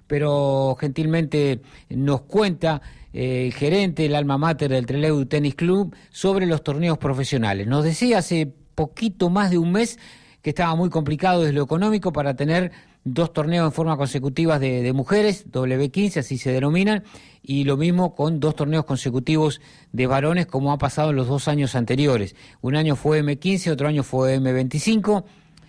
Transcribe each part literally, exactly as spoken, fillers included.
pero gentilmente nos cuenta eh, el gerente, el alma mater del Trelew Tennis Club, sobre los torneos profesionales. Nos decía hace poquito más de un mes que estaba muy complicado desde lo económico para tener dos torneos en forma consecutiva de, de mujeres, doble u quince, así se denominan, y lo mismo con dos torneos consecutivos de varones, como ha pasado en los dos años anteriores. Un año fue eme quince, otro año fue eme veinticinco.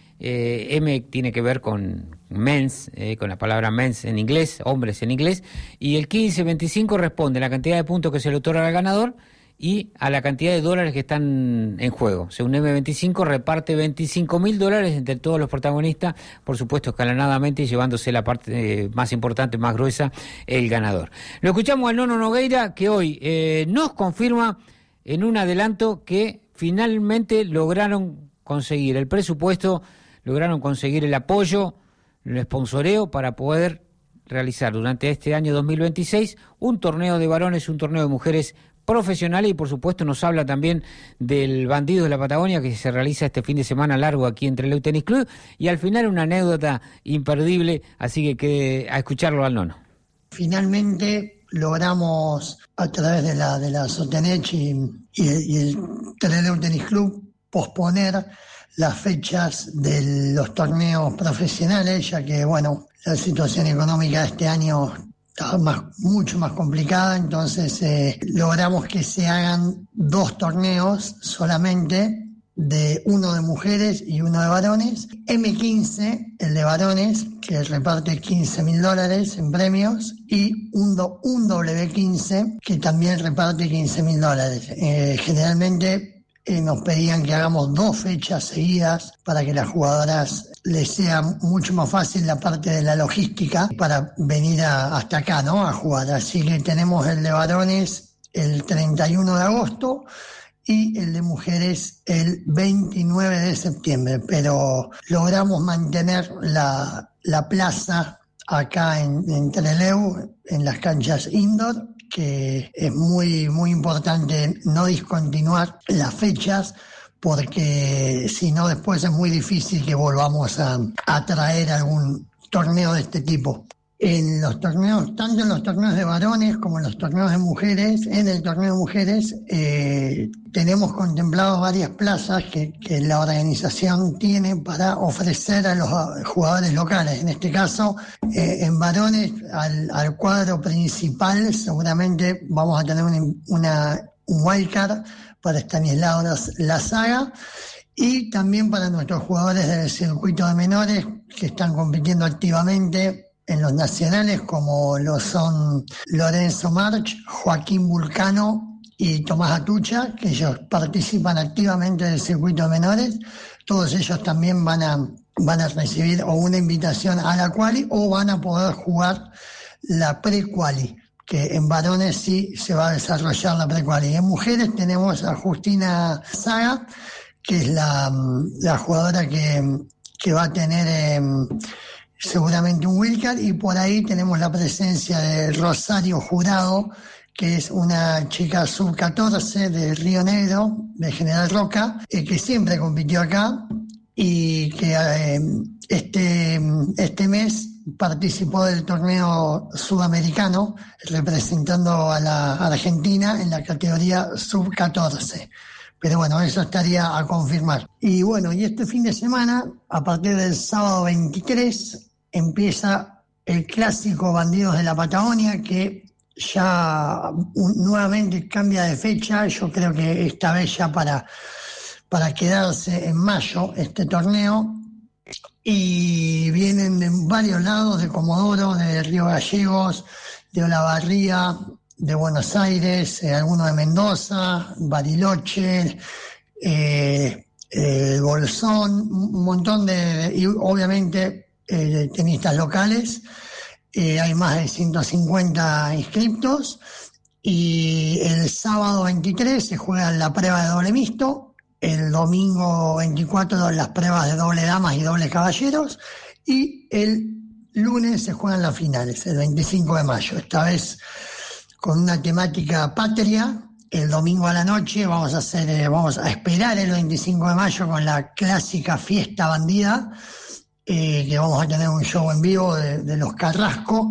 Eh, M tiene que ver con men's, eh, con la palabra men's en inglés, hombres en inglés, y el quince veinticinco responde a la cantidad de puntos que se le otorga al ganador y a la cantidad de dólares que están en juego. Según eme veinticinco, reparte veinticinco mil dólares entre todos los protagonistas, por supuesto escalonadamente, y llevándose la parte eh, más importante, más gruesa, el ganador. Lo escuchamos al Nono Nogueira, que hoy eh, nos confirma en un adelanto que finalmente lograron conseguir el presupuesto, lograron conseguir el apoyo, el sponsoreo para poder realizar durante este año dos mil veintiséis un torneo de varones, un torneo de mujeres profesionales, y por supuesto nos habla también del Bandido de la Patagonia, que se realiza este fin de semana largo aquí en Trelew Tennis Club, y al final una anécdota imperdible, así que, que a escucharlo al Nono. Finalmente logramos, a través de la de la Sotenech y, y, y el Trelew Tennis Club, posponer las fechas de los torneos profesionales, ya que, bueno, la situación económica de este año estaba más, mucho más complicada, entonces eh, logramos que se hagan dos torneos solamente, de uno de mujeres y uno de varones. eme quince, el de varones, que reparte quince mil dólares en premios, y un, do, un doble u quince, que también reparte quince mil dólares. Eh, generalmente eh, nos pedían que hagamos dos fechas seguidas para que las jugadoras les sea mucho más fácil la parte de la logística para venir a, hasta acá, ¿no?, a jugar. Así que tenemos el de varones el treinta y uno de agosto y el de mujeres el veintinueve de septiembre, pero logramos mantener la, la plaza acá en, en Trelew, en las canchas indoor, que es muy, muy importante no discontinuar las fechas, porque si no después es muy difícil que volvamos a, a traer algún torneo de este tipo. En los torneos, tanto en los torneos de varones como en los torneos de mujeres, en el torneo de mujeres eh, tenemos contemplado varias plazas que, que la organización tiene para ofrecer a los jugadores locales. En este caso, eh, en varones, al, al cuadro principal seguramente vamos a tener una, una un wildcard para Stanislao Lasaga, y también para nuestros jugadores del circuito de menores que están compitiendo activamente en los nacionales, como lo son Lorenzo March, Joaquín Vulcano y Tomás Atucha, que ellos participan activamente del circuito de menores. Todos ellos también van a, van a recibir o una invitación a la quali o van a poder jugar la pre-quali, que en varones sí se va a desarrollar la pre-quali. En mujeres tenemos a Justina Saga, que es la, la jugadora que, que va a tener eh, seguramente un wildcard, y por ahí tenemos la presencia de Rosario Jurado, que es una chica sub catorce de Río Negro, de General Roca, eh, que siempre compitió acá y que eh, este, este mes participó del torneo sudamericano representando a la Argentina en la categoría sub catorce. Pero bueno, eso estaría a confirmar. Y bueno, y este fin de semana, a partir del sábado veintitrés, empieza el clásico Bandidos de la Patagonia, que ya un, nuevamente cambia de fecha. Yo creo que esta vez ya para, para quedarse en mayo este torneo. Y vienen de varios lados, de Comodoro, de Río Gallegos, de Olavarría, de Buenos Aires, eh, algunos de Mendoza, Bariloche, eh, eh, Bolsón, un montón de, y obviamente eh, tenistas locales. Eh, hay más de ciento cincuenta inscriptos, y el sábado veintitrés se juega la prueba de doble mixto, el domingo veinticuatro las pruebas de doble damas y doble caballeros, y el lunes se juegan las finales, el veinticinco de mayo, esta vez con una temática patria. El domingo a la noche vamos a hacer, eh, vamos a esperar el veinticinco de mayo con la clásica fiesta bandida, eh, que vamos a tener un show en vivo de, de los Carrasco.